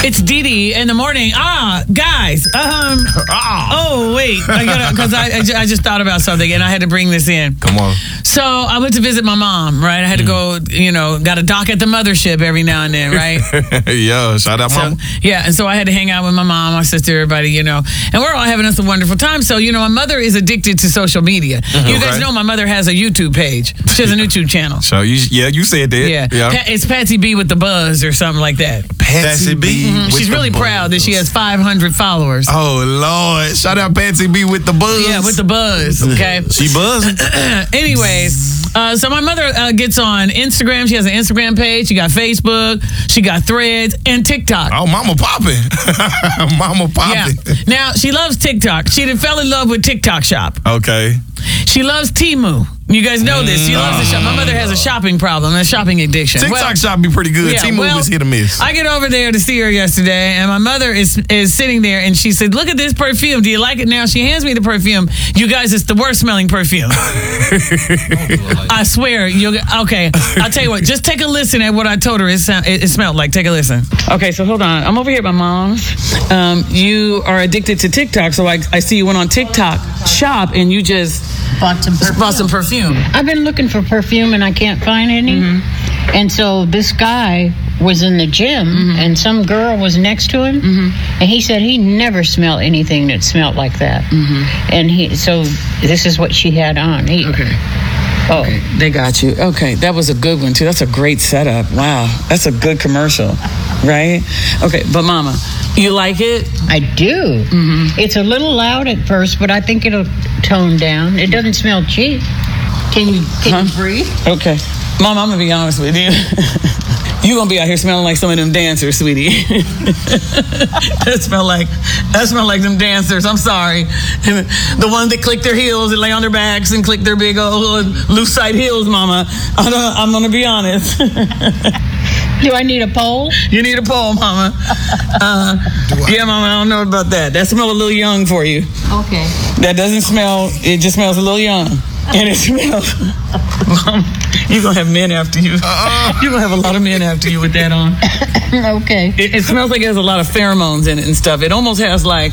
It's Dee Dee in the morning. Guys. Oh, wait. Because I just thought about something and I had to bring this in. Come on. So I went to visit my mom, right? I had to go, got to dock at the mothership every now and then, right? Yeah, shout out mom. Yeah, and so I had to hang out with my mom, my sister, everybody, and we're all having us a wonderful time. So, my mother is addicted to social media. You guys know my mother has a YouTube page. She has a YouTube channel. So, you said that. Yeah. It's Patsy B with the buzz or something like that. Patsy B. She's really proud that she has 500 followers. Oh, Lord. Shout out Patsy B with the buzz. Yeah, with the buzz, okay? She buzzing. Anyways, so my mother gets on Instagram. She has an Instagram page. She got Facebook. She got Threads and TikTok. Oh, mama popping. Mama popping. Yeah. Now, she loves TikTok. She fell in love with TikTok Shop. Okay. She loves Temu. You guys know this. She loves to shop. My mother has a shopping problem, a shopping addiction. TikTok Shop be pretty good. Temu was hit or miss. I get over there to see her yesterday, and my mother is sitting there, and she said, "Look at this perfume. Do you like it?" Now she hands me the perfume. You guys, it's the worst smelling perfume. I swear. Okay, I'll tell you what. Just take a listen at what I told her it smelled like. Take a listen. Okay, so hold on. I'm over here at my mom's. You are addicted to TikTok, so I see you went on TikTok Shop, and you just bought some perfume. I've been looking for perfume and I can't find any. And so this guy was in the gym and some girl was next to him and he said he never smelled anything that smelled like that. And so this is what she had on. Oh, okay, they got you. Okay, that was a good one too. That's a great setup. Wow, that's a good commercial, right? Okay, but Mama, you like it? I do. It's a little loud at first, but I think it'll tone down. It doesn't smell cheap. Can you breathe? Okay, Mom, I'm gonna be honest with you. You gonna be out here smelling like some of them dancers, sweetie. That smell like them dancers. I'm sorry. The ones that click their heels and lay on their backs and click their big old loose-side heels, Mama. I'm gonna be honest. Do I need a pole? You need a pole, Mama. Yeah, Mama, I don't know about that. That smells a little young for you. Okay. That doesn't smell, it just smells a little young. And it smells, Mom, you're going to have men after you. You're going to have a lot of men after you with that on. Okay. It smells like it has a lot of pheromones in it and stuff. It almost has a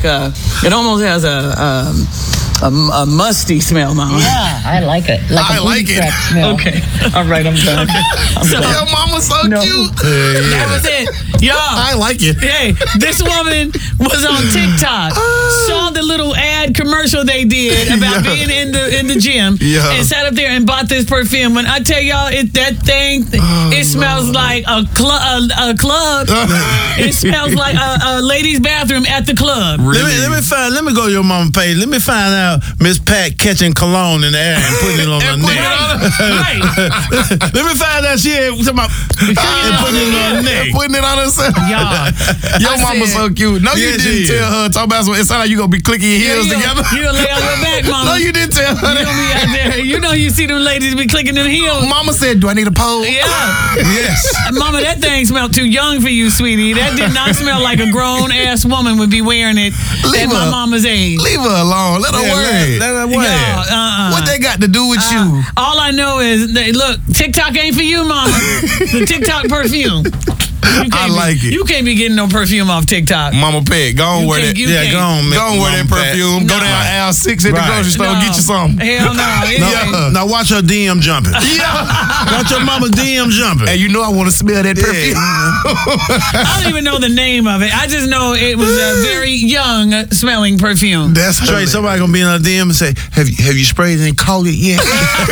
musty smell, Mama. Yeah, I like it. I like it. Smell. Okay. All right, I'm done. Your mama's so cute. That was it. Y'all. I like it. Hey, this woman was on TikTok, saw the little ad commercial they did about being in the gym, and sat up there and bought this perfume. When I tell y'all, it smells like a club. It smells like a ladies' bathroom at the club. Really? Let me go to your mama page. Let me find out Miss Pat catching cologne in the air and putting it on her neck. Right. Let me find out she ain't talking about putting it on her neck. Putting it on herself. Y'all. Your mama's so cute. No, you didn't tell her. Talk about it sound like you gonna be clicking your heels together. You gonna lay on your back, Mama. No, you didn't tell her. You gonna be out there. You know you see them ladies be clicking them heels. Mama said, "Do I need a pole?" Yeah. Yes. Mama, that thing smelled too young for you, sweetie. That did not smell like a grown-ass woman would be wearing it at my mama's age. Leave her alone. Let her wear it. Let her wear it. What they got to do with you? All I know is, look, TikTok ain't for you, Mama. The TikTok perfume. I like it. You can't be getting no perfume off TikTok. Mama Pet, go on wear that. Yeah, go on, Go on wear that perfume. Go down aisle 6 at the grocery store and get you some. Hell no. Now watch her DM jumping. Watch your mama's DM jumping. Hey, you know I want to smell that perfume. I don't even know the name of it. I just know it was a very young smelling perfume. That's straight. Somebody gonna be in her DM and say, "Have you sprayed and caught it yet?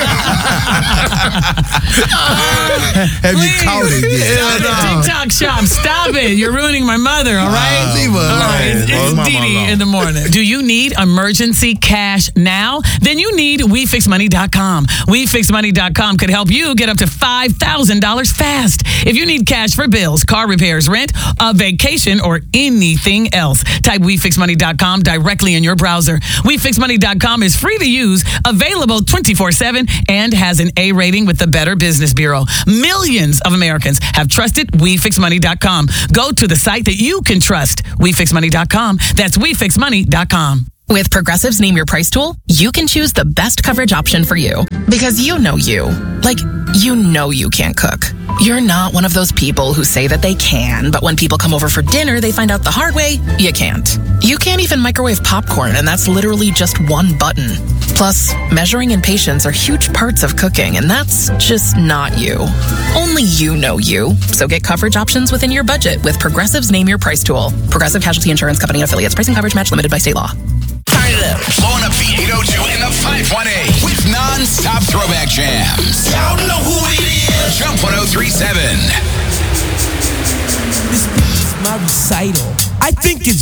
Have you caught it yet?" TikTok Shop, stop it. You're ruining my mother, all right? Leave her alone. All right, it's Dee Dee in the morning. Do you need emergency cash now? Then you need WeFixMoney.com. WeFixMoney.com could help you get up to $5,000 fast. If you need cash for bills, car repairs, rent, a vacation, or anything else, type WeFixMoney.com directly in your browser. WeFixMoney.com is free to use, available 24/7, and has an A rating with the Better Business Bureau. Millions of Americans have trusted WeFixMoney.com. Go to the site that you can trust. WeFixMoney.com. That's WeFixMoney.com. With Progressive's Name Your Price tool, you can choose the best coverage option for you. Because you know you. Like, you know you can't cook. You're not one of those people who say that they can, but when people come over for dinner, they find out the hard way, you can't. You can't even microwave popcorn, and that's literally just one button. Plus, measuring and patience are huge parts of cooking, and that's just not you. Only you know you. So get coverage options within your budget with Progressive's Name Your Price tool. Progressive Casualty Insurance Company and Affiliates. Pricing coverage match limited by state law. Blowing up the 802 and the 518 with non-stop throwback jams. Y'all know who it is. Jump 1037. This is my recital. I think it's